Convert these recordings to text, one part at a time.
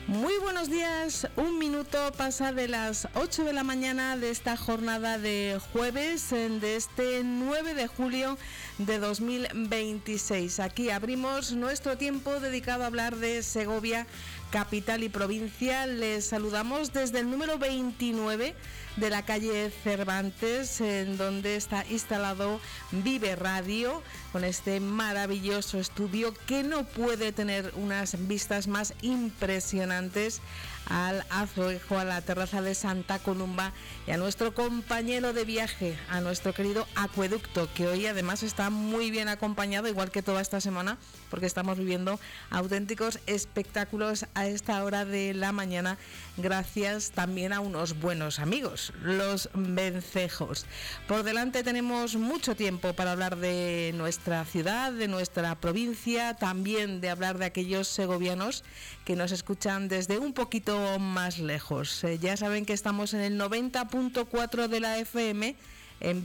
Muy buenos días, un minuto pasa de las 8 de la mañana de esta jornada de jueves, de este 9 de julio de 2026. Aquí abrimos nuestro tiempo dedicado a hablar de Segovia, capital y provincia. Les saludamos desde el número 29 de la calle Cervantes, en donde está instalado Vive Radio, con este maravilloso estudio que no puede tener unas vistas más impresionantes al azulejo, a la terraza de Santa Columba y a nuestro compañero de viaje, a nuestro querido acueducto, que hoy además está muy bien acompañado, igual que toda esta semana, porque estamos viviendo auténticos espectáculos a esta hora de la mañana, gracias también a unos buenos amigos, los vencejos. Por delante tenemos mucho tiempo para hablar de nuestra ciudad, de nuestra provincia, también de hablar de aquellos segovianos que nos escuchan desde un poquito más lejos. Ya saben que estamos en el 90.4 de la FM, en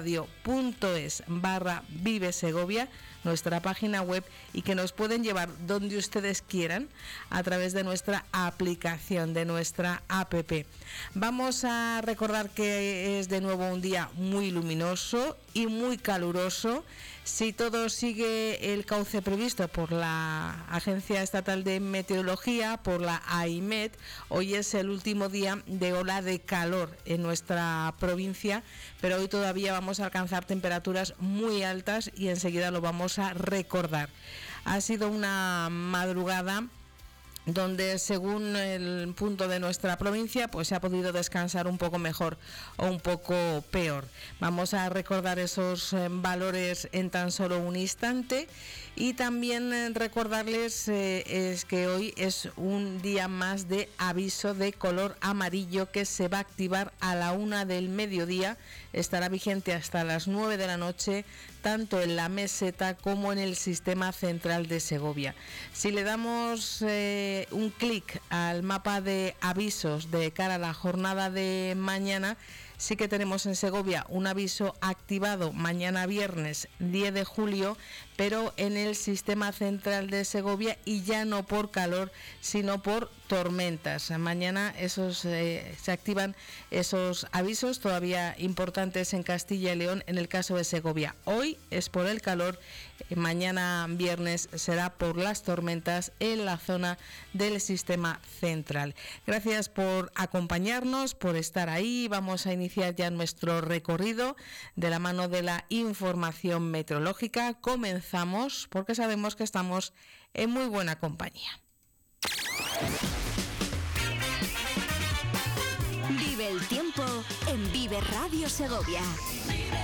viveradio.es/Vive Segovia, nuestra página web, y que nos pueden llevar donde ustedes quieran a través de nuestra aplicación, de nuestra app. Vamos a recordar que es de nuevo un día muy luminoso y muy caluroso. Si todo sigue el cauce previsto por la Agencia Estatal de Meteorología, por la AIMET, hoy es el último día de ola de calor en nuestra provincia, pero hoy todavía vamos a alcanzar temperaturas muy altas y enseguida lo vamos a recordar. Ha sido una madrugada donde, según el punto de nuestra provincia, pues se ha podido descansar un poco mejor o un poco peor. Vamos a recordar esos valores en tan solo un instante, y también recordarles es que hoy es un día más de aviso de color amarillo que se va a activar a la 1 del mediodía, estará vigente hasta las 9 de la noche, tanto en la meseta como en el sistema central de Segovia. Si le damos un clic al mapa de avisos de cara a la jornada de mañana, sí que tenemos en Segovia un aviso activado mañana viernes 10 de julio, pero en el sistema central de Segovia, y ya no por calor, sino por tormentas. Mañana se activan esos avisos todavía importantes en Castilla y León en el caso de Segovia. Hoy es por el calor, mañana viernes será por las tormentas en la zona del sistema central. Gracias por acompañarnos, por estar ahí. Vamos a iniciar ya nuestro recorrido de la mano de la información meteorológica. Comenzamos porque sabemos que estamos en muy buena compañía. Vive el tiempo en Vive Radio Segovia.